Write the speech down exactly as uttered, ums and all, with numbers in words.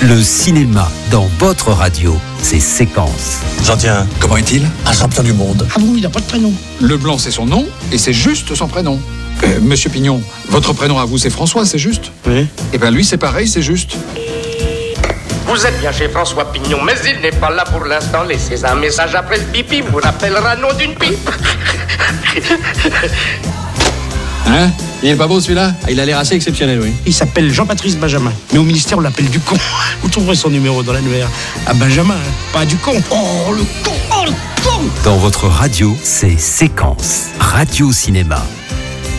Le cinéma dans votre radio, c'est Séquence. J'en tiens. Comment est-il? Un champion du monde. Ah bon, il n'a pas de prénom. Leblanc, c'est son nom, et c'est juste son prénom. Euh, Monsieur Pignon, votre prénom à vous, c'est François, c'est juste? Oui. Eh bien, lui, c'est pareil, c'est juste. Vous êtes bien chez François Pignon, mais il n'est pas là pour l'instant. Laissez un message après le pipi, vous rappellera nom d'une pipe. Hein? Il est pas beau, celui-là? Ah, il a l'air assez exceptionnel, oui. Il s'appelle Jean-Patrice Benjamin. Mais au ministère, on l'appelle Ducon. Vous trouverez son numéro dans l'annuaire. À Benjamin, hein, pas Ducon. Oh, le con! Oh, le con! Dans votre radio, c'est Séquence. Radio Cinéma.